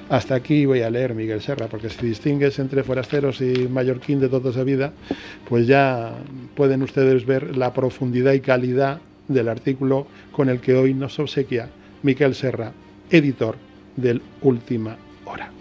Hasta aquí voy a leer, Miguel Serra, porque si distingues entre forasteros y mallorquín de toda esa vida, pues ya pueden ustedes ver la profundidad y calidad del artículo con el que hoy nos obsequia Miquel Serra, editor del Última Hora.